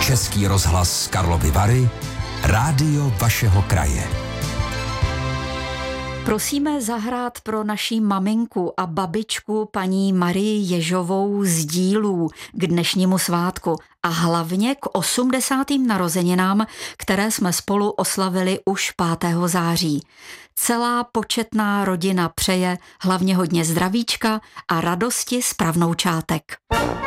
Český rozhlas Karlovy Vary, rádio vašeho kraje. Prosíme zahrát pro naši maminku a babičku paní Marii Ježovou z Dílů k dnešnímu svátku a hlavně k 80. narozeninám, které jsme spolu oslavili už 5. září. Celá početná rodina přeje hlavně hodně zdravíčka a radosti z pravnoučátek.